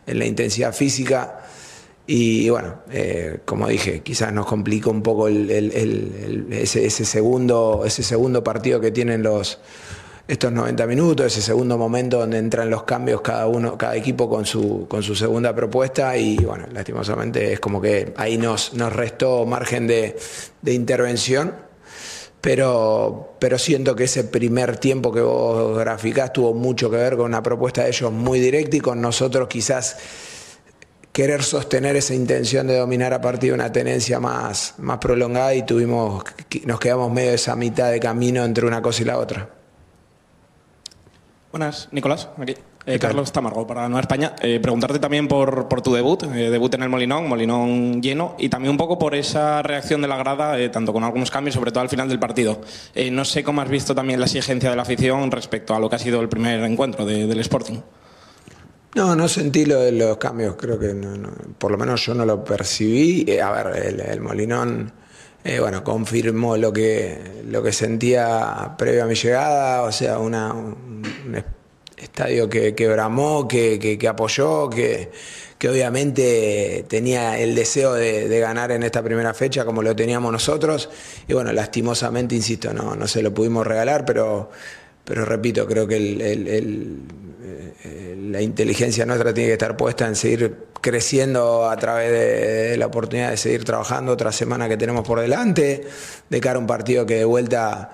en la intensidad física. Y bueno, como dije, quizás nos complica un poco ese segundo partido que tienen estos 90 minutos, ese segundo momento donde entran los cambios cada equipo con su segunda propuesta, y bueno, lastimosamente es como que ahí nos restó margen de intervención, pero siento que ese primer tiempo que vos graficás tuvo mucho que ver con una propuesta de ellos muy directa y con nosotros quizás querer sostener esa intención de dominar a partir de una tenencia más prolongada, y nos quedamos medio de esa mitad de camino entre una cosa y la otra. Buenas, Nicolás, aquí. Carlos Tamargo, para Nueva España. Preguntarte también por tu debut en el Molinón lleno, y también un poco por esa reacción de la grada, tanto con algunos cambios, sobre todo al final del partido. No sé cómo has visto también la exigencia de la afición respecto a lo que ha sido el primer encuentro del Sporting. No sentí lo de los cambios, creo que no, por lo menos yo no lo percibí. A ver, el Molinón confirmó lo que sentía previo a mi llegada, o sea, un estadio que bramó, que apoyó, que obviamente tenía el deseo de ganar en esta primera fecha como lo teníamos nosotros, y bueno, lastimosamente, insisto, no se lo pudimos regalar, pero repito, creo que la inteligencia nuestra tiene que estar puesta en seguir creciendo a través de la oportunidad de seguir trabajando otra semana que tenemos por delante, de cara a un partido que de vuelta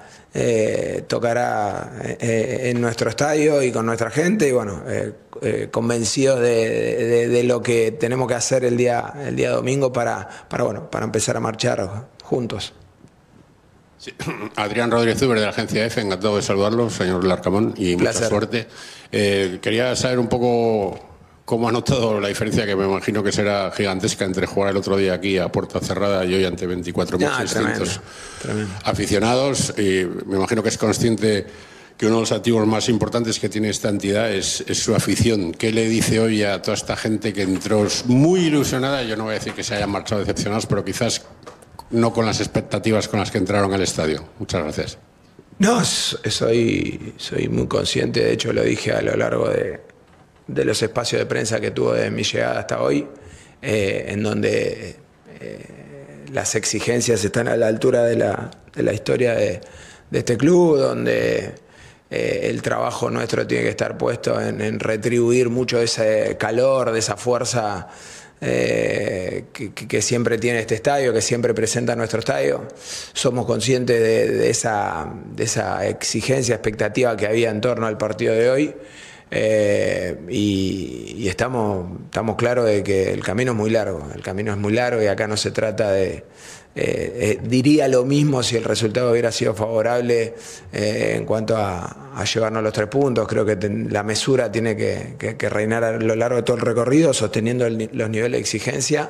tocará en nuestro estadio y con nuestra gente, y bueno, convencidos de lo que tenemos que hacer el día domingo para empezar a marchar juntos. Sí. Adrián Rodríguez Zuber, de la agencia EFE, encantado de saludarlo, señor Larcamón, y mucha suerte. Quería saber un poco cómo ha notado la diferencia, que me imagino que será gigantesca, entre jugar el otro día aquí a puerta cerrada y hoy ante 24.600 aficionados. Y me imagino que es consciente que uno de los activos más importantes que tiene esta entidad es su afición. ¿Qué le dice hoy a toda esta gente que entró muy ilusionada? Yo no voy a decir que se hayan marchado decepcionados, pero quizás no con las expectativas con las que entraron al estadio. Muchas gracias. No, soy muy consciente, de hecho lo dije a lo largo de los espacios de prensa que tuve de mi llegada hasta hoy, en donde las exigencias están a la altura de la historia de este club, donde el trabajo nuestro tiene que estar puesto en retribuir mucho de ese calor, de esa fuerza que siempre tiene este estadio, que siempre presenta nuestro estadio. Somos conscientes de esa exigencia, expectativa que había en torno al partido de hoy, y estamos claros de que el camino es muy largo, y acá no se trata diría lo mismo si el resultado hubiera sido favorable en cuanto a llevarnos los 3 puntos. Creo que la mesura tiene que reinar a lo largo de todo el recorrido, sosteniendo los niveles de exigencia,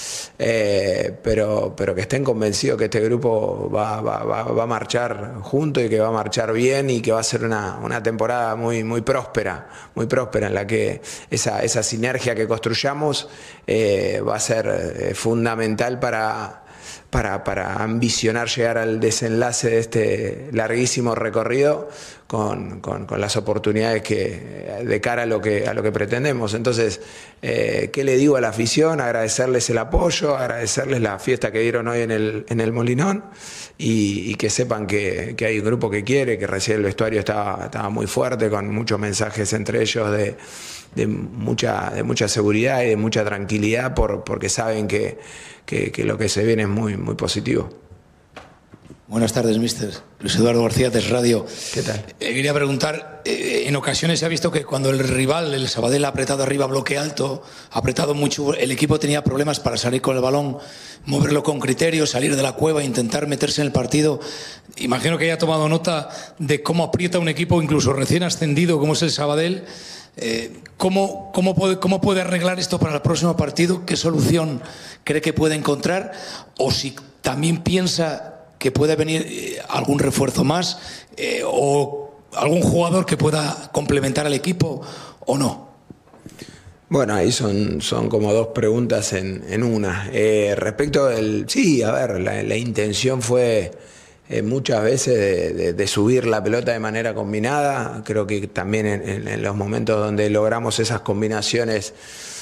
pero que estén convencidos que este grupo va a marchar junto, y que va a marchar bien, y que va a ser una temporada muy próspera, en la que esa sinergia que construyamos va a ser fundamental para ambicionar llegar al desenlace de este larguísimo recorrido con las oportunidades de cara a lo que pretendemos. Entonces, ¿qué le digo a la afición? Agradecerles el apoyo, agradecerles la fiesta que dieron hoy en el Molinón, y que sepan que hay un grupo que quiere, que recién el vestuario estaba muy fuerte, con muchos mensajes entre ellos de mucha seguridad y de mucha tranquilidad, porque saben que lo que se viene es muy positivo. Buenas tardes, mister. Luis Eduardo García, de Radio. ¿Qué tal? Quería preguntar, en ocasiones se ha visto que cuando el rival, el Sabadell, ha apretado arriba bloque alto, ha apretado mucho, el equipo tenía problemas para salir con el balón, moverlo con criterio, salir de la cueva, intentar meterse en el partido. Imagino que haya tomado nota de cómo aprieta un equipo, incluso recién ascendido, como es el Sabadell. ¿Cómo puede arreglar esto para el próximo partido? ¿Qué solución cree que puede encontrar? O si también piensa que puede venir algún refuerzo más, o algún jugador que pueda complementar al equipo, o no. Bueno, ahí son como 2 preguntas en una. Respecto del... Sí, a ver, la intención fue muchas veces de subir la pelota de manera combinada. Creo que también en los momentos donde logramos esas combinaciones